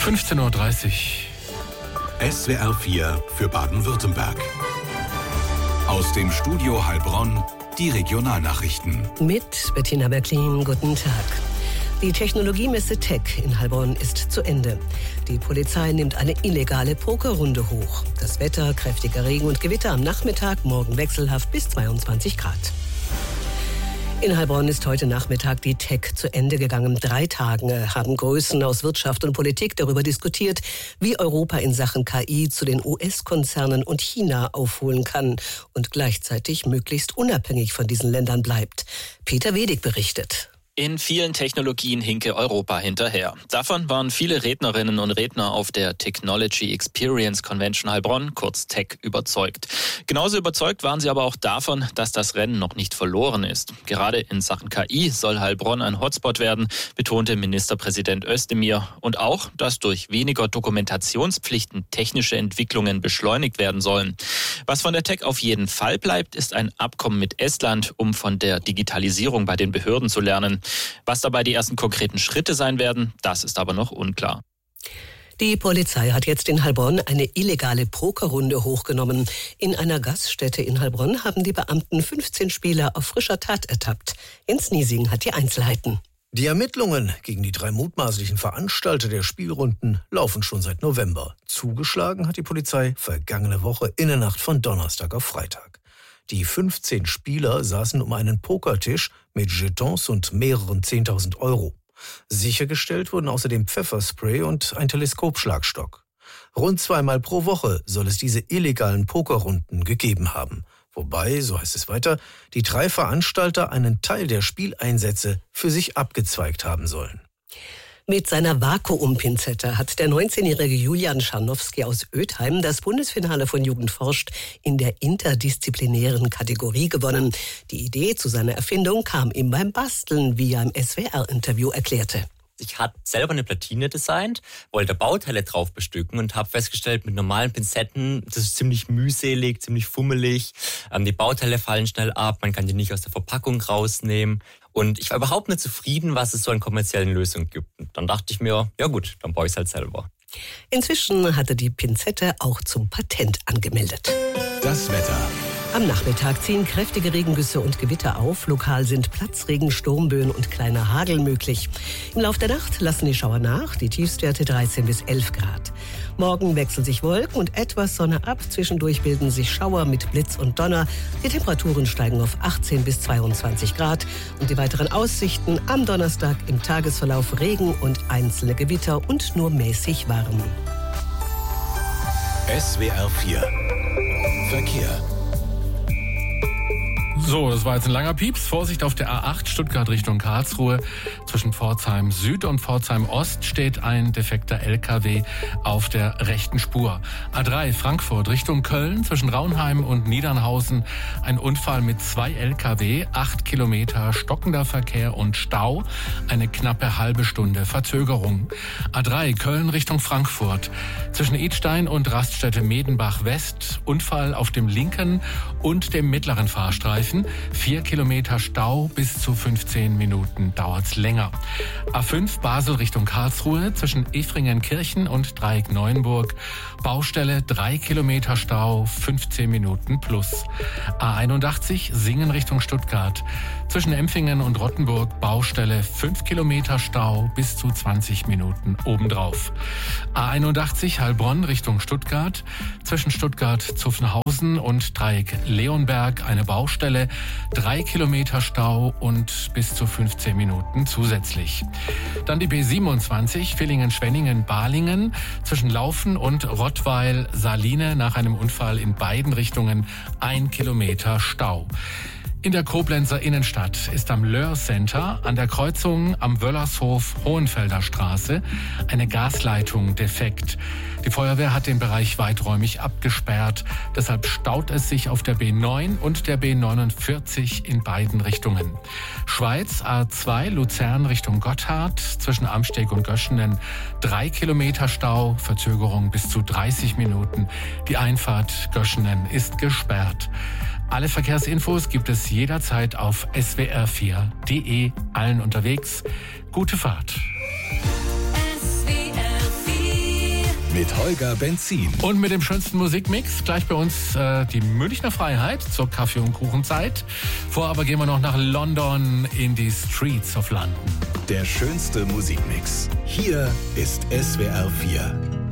15:30 Uhr. SWR 4 für Baden-Württemberg. Aus dem Studio Heilbronn die Regionalnachrichten. Mit Bettina Berklin, guten Tag. Die Technologiemesse Tech in Heilbronn ist zu Ende. Die Polizei nimmt eine illegale Pokerrunde hoch. Das Wetter, kräftiger Regen und Gewitter am Nachmittag, morgen wechselhaft bis 22 Grad. In Heilbronn ist heute Nachmittag die Tech zu Ende gegangen. 3 Tage haben Größen aus Wirtschaft und Politik darüber diskutiert, wie Europa in Sachen KI zu den US-Konzernen und China aufholen kann und gleichzeitig möglichst unabhängig von diesen Ländern bleibt. Peter Wedig berichtet. In vielen Technologien hinke Europa hinterher. Davon waren viele Rednerinnen und Redner auf der Technology Experience Convention Heilbronn, kurz TEC, überzeugt. Genauso überzeugt waren sie aber auch davon, dass das Rennen noch nicht verloren ist. Gerade in Sachen KI soll Heilbronn ein Hotspot werden, betonte Ministerpräsident Özdemir. Und auch, dass durch weniger Dokumentationspflichten technische Entwicklungen beschleunigt werden sollen. Was von der TEC auf jeden Fall bleibt, ist ein Abkommen mit Estland, um von der Digitalisierung bei den Behörden zu lernen. Was dabei die ersten konkreten Schritte sein werden, das ist aber noch unklar. Die Polizei hat jetzt in Heilbronn eine illegale Pokerrunde hochgenommen. In einer Gaststätte in Heilbronn haben die Beamten 15 Spieler auf frischer Tat ertappt. Jens Niesing hat die Einzelheiten. Die Ermittlungen gegen die 3 mutmaßlichen Veranstalter der Spielrunden laufen schon seit November. Zugeschlagen hat die Polizei vergangene Woche in der Nacht von Donnerstag auf Freitag. Die 15 Spieler saßen um einen Pokertisch mit Jetons und mehreren 10.000 Euro. Sichergestellt wurden außerdem Pfefferspray und ein Teleskopschlagstock. Rund 2-mal pro Woche soll es diese illegalen Pokerrunden gegeben haben. Wobei, so heißt es weiter, die 3 Veranstalter einen Teil der Spieleinsätze für sich abgezweigt haben sollen. Mit seiner Vakuumpinzette hat der 19-jährige Julian Scharnowski aus Ötheim das Bundesfinale von Jugend forscht in der interdisziplinären Kategorie gewonnen. Die Idee zu seiner Erfindung kam ihm beim Basteln, wie er im SWR-Interview erklärte. Ich hatte selber eine Platine designt, wollte Bauteile drauf bestücken und habe festgestellt, mit normalen Pinzetten, das ist ziemlich mühselig, ziemlich fummelig. Die Bauteile fallen schnell ab, man kann die nicht aus der Verpackung rausnehmen. Und ich war überhaupt nicht zufrieden, was es so an kommerziellen Lösungen gibt. Und dann dachte ich mir, ja gut, dann baue ich es halt selber. Inzwischen hatte die Pinzette auch zum Patent angemeldet. Das Wetter. Am Nachmittag ziehen kräftige Regengüsse und Gewitter auf. Lokal sind Platzregen, Sturmböen und kleiner Hagel möglich. Im Laufe der Nacht lassen die Schauer nach, die Tiefstwerte 13 bis 11 Grad. Morgen wechseln sich Wolken und etwas Sonne ab. Zwischendurch bilden sich Schauer mit Blitz und Donner. Die Temperaturen steigen auf 18 bis 22 Grad. Und die weiteren Aussichten: am Donnerstag im Tagesverlauf Regen und einzelne Gewitter und nur mäßig warm. SWR 4 Verkehr. So, das war jetzt ein langer Pieps. Vorsicht auf der A8 Stuttgart Richtung Karlsruhe. Zwischen Pforzheim Süd und Pforzheim Ost steht ein defekter LKW auf der rechten Spur. A3 Frankfurt Richtung Köln zwischen Raunheim und Niedernhausen. Ein Unfall mit 2 LKW, 8 Kilometer stockender Verkehr und Stau. Eine knappe halbe Stunde Verzögerung. A3 Köln Richtung Frankfurt. Zwischen Idstein und Raststätte Medenbach West. Unfall auf dem linken und dem mittleren Fahrstreifen. 4 Kilometer Stau, bis zu 15 Minuten dauert's länger. A5 Basel Richtung Karlsruhe zwischen Efringenkirchen und Dreieck Neuenburg. Baustelle 3 Kilometer Stau, 15 Minuten plus. A81 Singen Richtung Stuttgart. Zwischen Empfingen und Rottenburg Baustelle 5 Kilometer Stau, bis zu 20 Minuten obendrauf. A81 Heilbronn Richtung Stuttgart. Zwischen Stuttgart-Zuffenhausen und Dreieck Leonberg eine Baustelle. 3 Kilometer Stau und bis zu 15 Minuten zusätzlich. Dann die B27 Villingen-Schwenningen-Balingen zwischen Laufen und Rottweil-Saline nach einem Unfall in beiden Richtungen 1 Kilometer Stau. In der Koblenzer Innenstadt ist am Löhr Center an der Kreuzung am Wöllershof Hohenfelder Straße eine Gasleitung defekt. Die Feuerwehr hat den Bereich weiträumig abgesperrt. Deshalb staut es sich auf der B9 und der B49 in beiden Richtungen. Schweiz A2 Luzern Richtung Gotthard zwischen Amsteg und Göschenen 3 Kilometer Stau, Verzögerung bis zu 30 Minuten. Die Einfahrt Göschenen ist gesperrt. Alle Verkehrsinfos gibt es jederzeit auf swr4.de. Allen unterwegs gute Fahrt. SWR 4 mit Holger Benzin. Und mit dem schönsten Musikmix gleich bei uns die Münchner Freiheit zur Kaffee- und Kuchenzeit. Vorher aber gehen wir noch nach London in die Streets of London. Der schönste Musikmix. Hier ist SWR 4.